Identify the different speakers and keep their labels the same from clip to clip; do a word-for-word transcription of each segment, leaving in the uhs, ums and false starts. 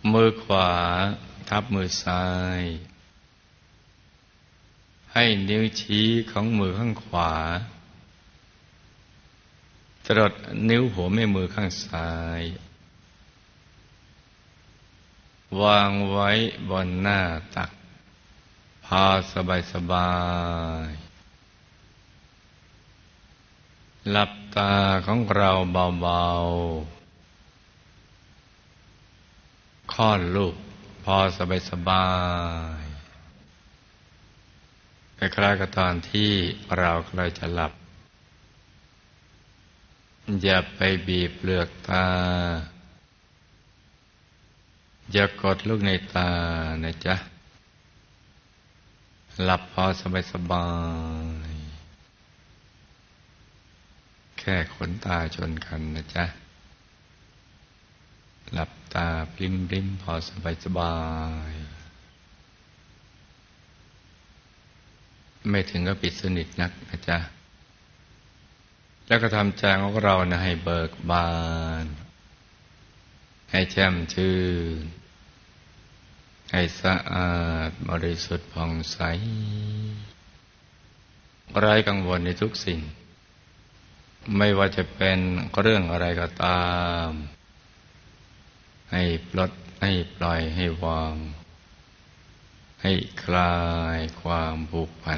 Speaker 1: มือขวาทับมือซ้ายให้นิ้วชี้ของมือข้างขวาจรดนิ้วหัวแม่มือข้างซ้ายวางไว้บนหน้าตักพอสบายสบายหลับตาของเราเบาๆค่อนลูกพอสบายสบายคล้ายๆกับตอนที่เราใกล้จะหลับอย่าไปบีบเปลือกตาอย่ากดลูกในตานะจ๊ะหลับพอสบายสบายแค่ขนตาชนกันนะจ๊ะหลับตาปลิ้มปลิ้มพอสบายสบายไม่ถึงกับปิดสนิทนักนะจ๊ะแล้วก็ทำใจของเรานะให้เบิกบานให้แจ่มชื่นให้สะอาดบริสุทธิ์ผ่องใสไร้กังวลในทุกสิ่งไม่ว่าจะเป็นเรื่องอะไรก็ตามให้ปลดให้ปล่อยให้วางให้คลายความผูกพัน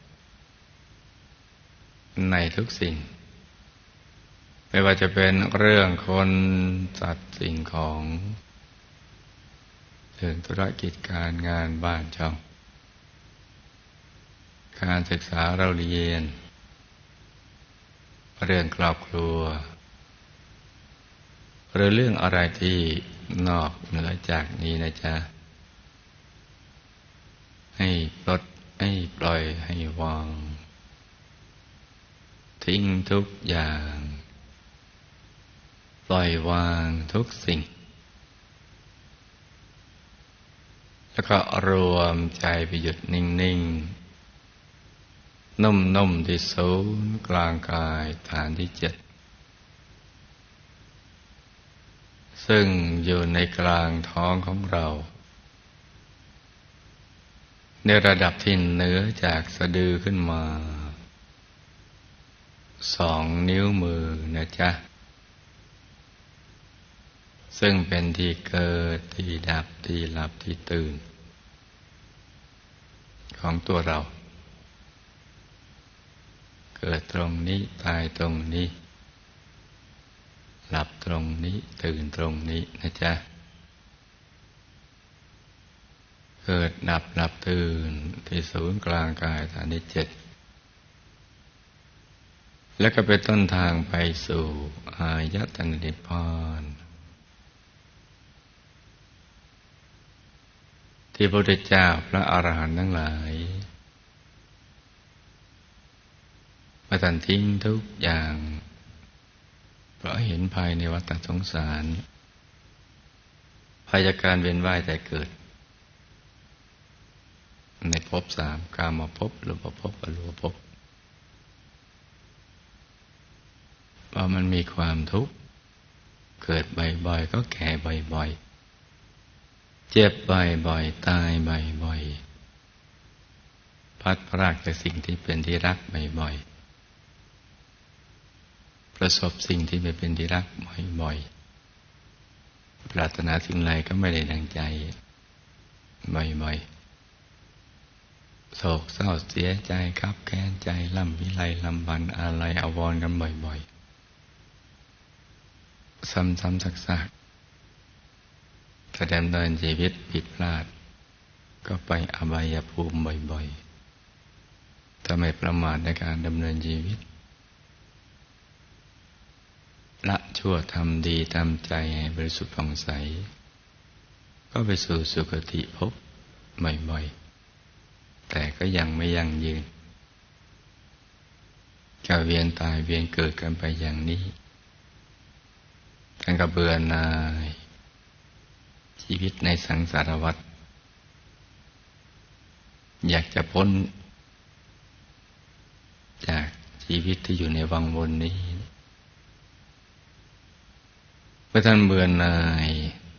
Speaker 1: ในทุกสิ่งไม่ว่าจะเป็นเรื่องคนสัตว์สิ่งของเรื่องธุรกิจการงานบ้านช่องการศึกษาเราเรียนเรื่องครอบครัวหรือเรื่องอะไรที่นอกเหนือจากนี้นะจ๊ะให้ปลดให้ปล่อยให้วางทิ้งทุกอย่างปล่อยวางทุกสิ่งแล้วก็รวมใจไปหยุดนิ่งๆนุ่มๆที่ศูนย์กลางกายฐานที่เจ็ดซึ่งอยู่ในกลางท้องของเราในระดับที่เหนือจากสะดือขึ้นมาสองนิ้วมือนะจ๊ะซึ่งเป็นที่เกิดที่ดับที่หลับที่ตื่นของตัวเราเกิดตรงนี้ตายตรงนี้หลับตรงนี้ตื่นตรงนี้นะจ๊ะเกิดดับหลับตื่นที่ศูนย์กลางกายฐานที่เจ็ดแล้วก็เป็นต้นทางไปสู่อายตนะนิพพานที่พระพุทธเจ้าพระอรหันต์ทั้งหลายมาตัดทิ้งทุกอย่างเพราะเห็นภายในวัฏสงสารภัยจากการเวียนว่ายแต่เกิดในภพสามกามภพรูปภพอรูปภพว่ามันมีความทุกข์เกิดบ่อยๆก็แก่บ่อยๆเจ็บบ่อยๆตายบ่อยๆพลัดพรากจากสิ่งที่เป็นที่รักบ่อยๆประสบสิ่งที่ไม่เป็นที่รักบ่อยๆปรารถนาสิ่งใดก็ไม่ได้ดังใจบ่อยๆโศกเศร้าเสียใจคับแค้นใจล่ำวิไลลำพันอาลัยอาวรณ์กันบ่อยๆซ้ำๆซักๆถ้าดำเนินชีวิตผิดพลาดก็ไปอบายภูมิบ่อยๆถ้าไม่ประมาทในการดำเนินชีวิตละชั่วทำดีทำใจให้บริสุทธิ์ผ่องใสก็ไปสู่สุคติภพบ่อยๆแต่ก็ยังไม่ยั่งยืนจะเวียนตายเวียนเกิดกันไปอย่างนี้กันกับเบื่อหน่ายชีวิตในสังสารวัฏอยากจะพ้นจากชีวิตที่อยู่ในวังวนนี้เมื่อท่านเบื่อหน่าย